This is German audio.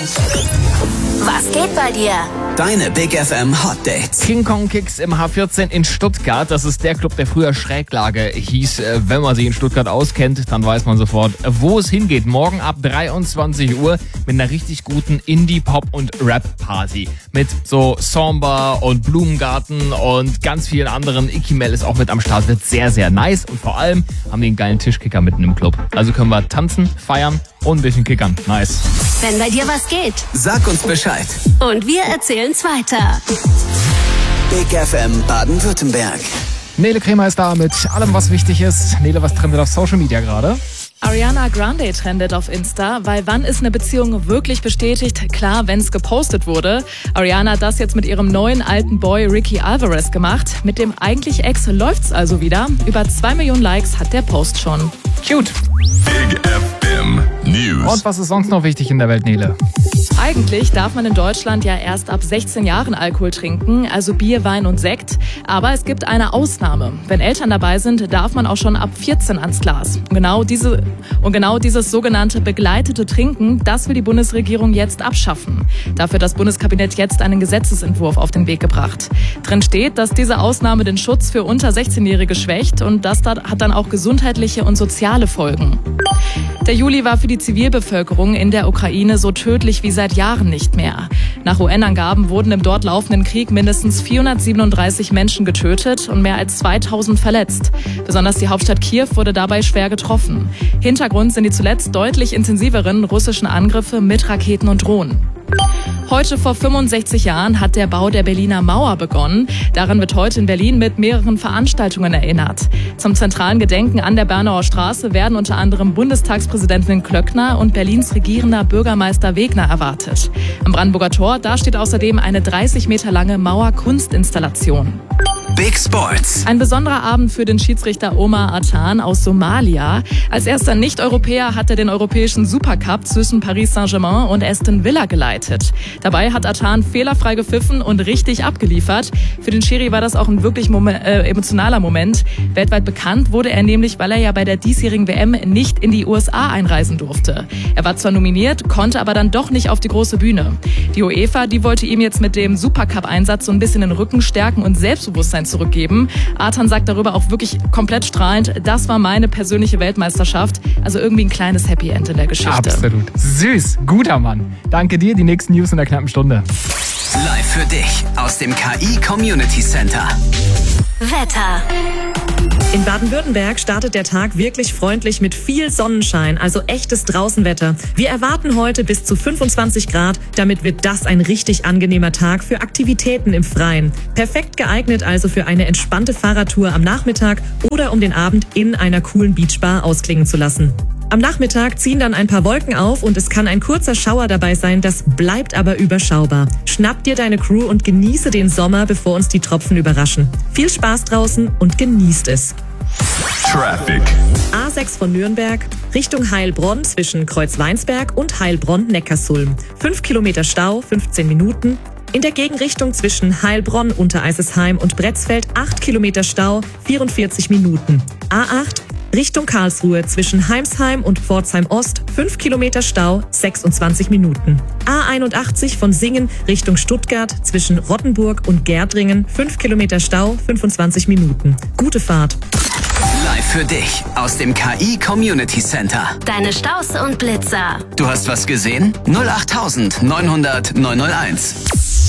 Was geht bei dir? Deine Big FM Hot Dates. King Kong Kicks im H14 in Stuttgart. Das ist der Club, der früher Schräglage hieß. Wenn man sich in Stuttgart auskennt, dann weiß man sofort, wo es hingeht. Morgen ab 23 Uhr mit einer richtig guten Indie-Pop- und Rap-Party. Mit so Samba und Blumengarten und ganz vielen anderen. Icky Mel ist auch mit am Start. Wird sehr, sehr nice. Und vor allem haben die einen geilen Tischkicker mitten im Club. Also können wir tanzen, feiern und ein bisschen kickern. Nice. Wenn bei dir was geht. Sag uns Bescheid. Und wir erzählen's weiter. Big FM Baden-Württemberg. Nele Kremer ist da mit allem, was wichtig ist. Nele, was trendet auf Social Media gerade? Ariana Grande trendet auf Insta, weil wann ist eine Beziehung wirklich bestätigt? Klar, wenn es gepostet wurde. Ariana hat das jetzt mit ihrem neuen alten Boy Ricky Alvarez gemacht. Mit dem eigentlich Ex läuft's also wieder. Über 2 Millionen Likes hat der Post schon. Cute. Big FM News. Und was ist sonst noch wichtig in der Welt, Nele? Eigentlich darf man in Deutschland ja erst ab 16 Jahren Alkohol trinken, also Bier, Wein und Sekt. Aber es gibt eine Ausnahme. Wenn Eltern dabei sind, darf man auch schon ab 14 ans Glas. Und genau dieses sogenannte begleitete Trinken, das will die Bundesregierung jetzt abschaffen. Dafür hat das Bundeskabinett jetzt einen Gesetzesentwurf auf den Weg gebracht. Drin steht, dass diese Ausnahme den Schutz für unter 16-Jährige schwächt und das hat dann auch gesundheitliche und soziale Folgen. Der Juli war für die Zivilbevölkerung in der Ukraine so tödlich wie seit Jahren nicht mehr. Nach UN-Angaben wurden im dort laufenden Krieg mindestens 437 Menschen getötet und mehr als 2000 verletzt. Besonders die Hauptstadt Kiew wurde dabei schwer getroffen. Hintergrund sind die zuletzt deutlich intensiveren russischen Angriffe mit Raketen und Drohnen. Heute vor 65 Jahren hat der Bau der Berliner Mauer begonnen. Daran wird heute in Berlin mit mehreren Veranstaltungen erinnert. Zum zentralen Gedenken an der Bernauer Straße werden unter anderem Bundestagspräsidentin Klöckner und Berlins regierender Bürgermeister Wegner erwartet. Am Brandenburger Tor, da steht außerdem eine 30 Meter lange Mauerkunstinstallation. Big Sports. Ein besonderer Abend für den Schiedsrichter Omar Atan aus Somalia. Als erster Nicht-Europäer hat er den europäischen Supercup zwischen Paris Saint-Germain und Aston Villa geleitet. Dabei hat Atan fehlerfrei gepfiffen und richtig abgeliefert. Für den Schiri war das auch ein wirklich emotionaler Moment. Weltweit bekannt wurde er nämlich, weil er ja bei der diesjährigen WM nicht in die USA einreisen durfte. Er war zwar nominiert, konnte aber dann doch nicht auf die große Bühne. Die UEFA, die wollte ihm jetzt mit dem Supercup-Einsatz so ein bisschen den Rücken stärken und Selbstbewusstsein zurückgeben. Atan sagt darüber auch wirklich komplett strahlend, das war meine persönliche Weltmeisterschaft. Also irgendwie ein kleines Happy End in der Geschichte. Absolut. Süß. Guter Mann. Danke dir. Die nächsten News in der knappen Stunde. Live für dich aus dem KI Community Center. Wetter. In Baden-Württemberg startet der Tag wirklich freundlich mit viel Sonnenschein, also echtes Draußenwetter. Wir erwarten heute bis zu 25 Grad, damit wird das ein richtig angenehmer Tag für Aktivitäten im Freien. Perfekt geeignet also für eine entspannte Fahrradtour am Nachmittag oder um den Abend in einer coolen Beachbar ausklingen zu lassen. Am Nachmittag ziehen dann ein paar Wolken auf und es kann ein kurzer Schauer dabei sein, das bleibt aber überschaubar. Schnapp dir deine Crew und genieße den Sommer, bevor uns die Tropfen überraschen. Viel Spaß draußen und genießt es. Traffic. A6 von Nürnberg Richtung Heilbronn zwischen Kreuzweinsberg und Heilbronn-Neckarsulm. 5 Kilometer Stau, 15 Minuten. In der Gegenrichtung zwischen Heilbronn, Untereisesheim und Bretzfeld 8 Kilometer Stau, 44 Minuten. A8 Richtung Karlsruhe zwischen Heimsheim und Pforzheim Ost 5 Kilometer Stau, 26 Minuten. A81 von Singen Richtung Stuttgart zwischen Rottenburg und Gerdringen 5 Kilometer Stau, 25 Minuten. Gute Fahrt. Live für dich aus dem KI Community Center. Deine Staus und Blitzer. Du hast was gesehen? 08900 901.